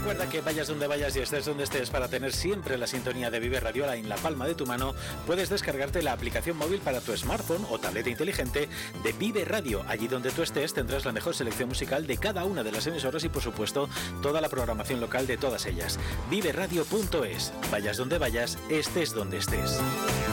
Recuerda que vayas donde vayas y estés donde estés, para tener siempre la sintonía de Vive Radiola en la palma de tu mano, puedes descargarte la aplicación móvil para tu smartphone o tableta inteligente de Vive Radio. Allí donde tú estés tendrás la mejor selección musical de cada una de las emisoras y, por supuesto, toda la programación local de todas ellas. Viveradio.es. Vayas donde vayas, estés donde estés.